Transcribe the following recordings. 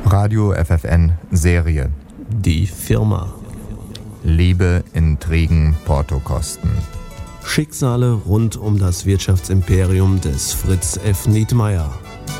Radio FFN Serie. Die Firma. Liebe, Intrigen, Portokosten. Schicksale rund um das Wirtschaftsimperium des Fritz F. Nietmeyer.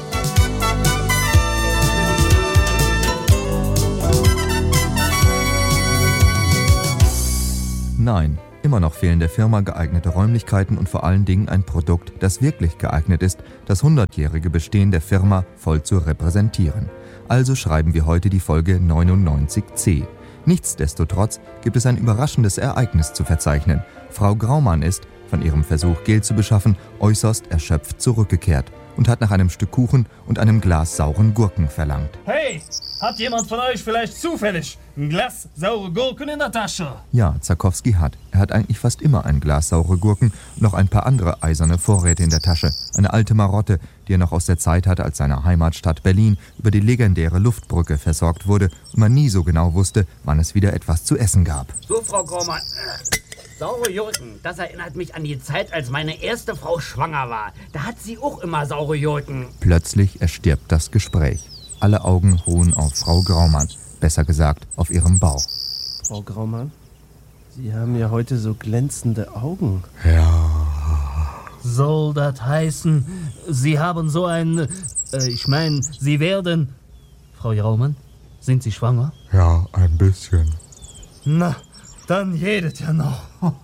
Nein, immer noch fehlen der Firma geeignete Räumlichkeiten und vor allen Dingen ein Produkt, das wirklich geeignet ist, das 100-jährige Bestehen der Firma voll zu repräsentieren. Also schreiben wir heute die Folge 99c. Nichtsdestotrotz gibt es ein überraschendes Ereignis zu verzeichnen. Frau Graumann ist, von ihrem Versuch, Geld zu beschaffen, äußerst erschöpft zurückgekehrt und hat nach einem Stück Kuchen und einem Glas sauren Gurken verlangt. Hey, hat jemand von euch vielleicht zufällig ein Glas saure Gurken in der Tasche? Ja, Zarkowski hat. Er hat eigentlich fast immer ein Glas saure Gurken und noch ein paar andere eiserne Vorräte in der Tasche. Eine alte Marotte, die er noch aus der Zeit hatte, als seine Heimatstadt Berlin über die legendäre Luftbrücke versorgt wurde und man nie so genau wusste, wann es wieder etwas zu essen gab. So, Frau Graumann, saure Gurken, das erinnert mich an die Zeit, als meine erste Frau schwanger war. Da hat sie auch immer saure Gurken. Plötzlich erstirbt das Gespräch. Alle Augen ruhen auf Frau Graumann, besser gesagt auf ihrem Bauch. Frau Graumann, Sie haben ja heute so glänzende Augen. Ja. Soll das heißen, Sie haben so ein... Sie werden... Frau Graumann, sind Sie schwanger? Ja, ein bisschen. Na, dann jedet ja noch.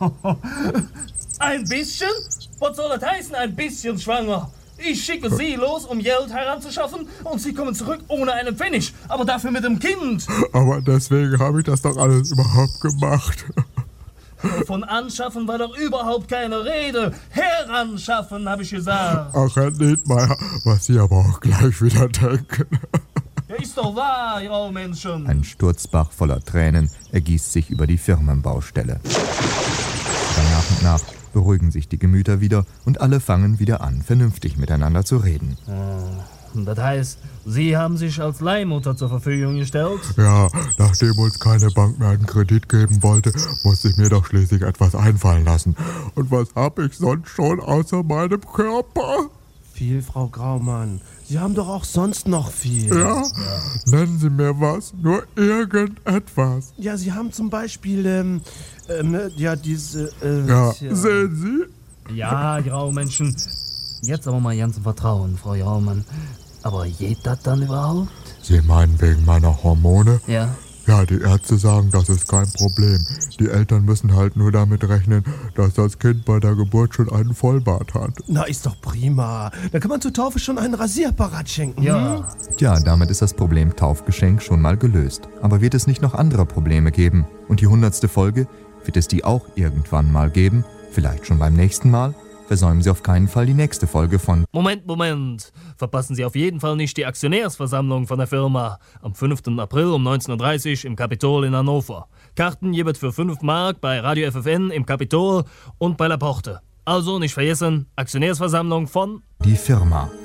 Ein bisschen? Was soll das heißen, ein bisschen schwanger? Ich schicke Sie los, um Geld heranzuschaffen und Sie kommen zurück ohne einen Pfennig, aber dafür mit dem Kind. Aber deswegen habe ich das doch alles überhaupt gemacht. Von anschaffen war doch überhaupt keine Rede. Heranschaffen, habe ich gesagt. Ach, Herr Nietmeyer, was Sie aber auch gleich wieder denken. Ja, ist doch wahr, ihr Menschen. Ein Sturzbach voller Tränen ergießt sich über die Firmenbaustelle. Dann nach und nach beruhigen sich die Gemüter wieder und alle fangen wieder an, vernünftig miteinander zu reden. Das heißt, Sie haben sich als Leihmutter zur Verfügung gestellt? Ja, nachdem uns keine Bank mehr einen Kredit geben wollte, musste ich mir doch schließlich etwas einfallen lassen. Und was habe ich sonst schon außer meinem Körper? Viel, Frau Graumann. Sie haben doch auch sonst noch viel. Ja? Nennen Sie mir was, nur irgendetwas. Ja, Sie haben zum Beispiel, diese... Sehen Sie? Ja, Graumenschen. Jetzt aber mal ganz im Vertrauen, Frau Graumann. Aber geht das dann überhaupt? Sie meinen wegen meiner Hormone? Ja. Ja, die Ärzte sagen, das ist kein Problem. Die Eltern müssen halt nur damit rechnen, dass das Kind bei der Geburt schon einen Vollbart hat. Na, ist doch prima. Da kann man zur Taufe schon einen Rasierapparat schenken. Ja. Tja, damit ist das Problem Taufgeschenk schon mal gelöst. Aber wird es nicht noch andere Probleme geben? Und die 100. Folge, wird es die auch irgendwann mal geben? Vielleicht schon beim nächsten Mal? Versäumen Sie auf keinen Fall die nächste Folge von... Moment. Verpassen Sie auf jeden Fall nicht die Aktionärsversammlung von der Firma. Am 5. April um 19.30 Uhr im Kapitol in Hannover. Karten gibt für 5 Mark bei Radio FFN im Kapitol und bei La Porte. Also nicht vergessen, Aktionärsversammlung von... Die Firma.